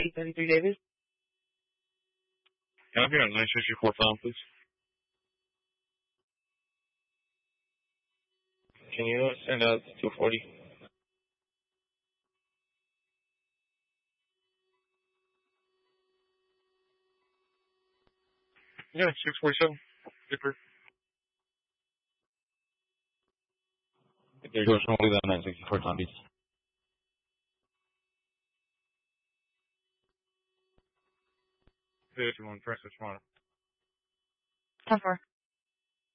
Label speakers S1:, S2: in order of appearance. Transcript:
S1: 833 Davis.
S2: Can I be on 964 Tom, please? Can you send out 240? Yeah, 647. Zipper.
S3: George, no leave that 964 Tom, please.
S2: If you want to press this one.
S1: 10-4.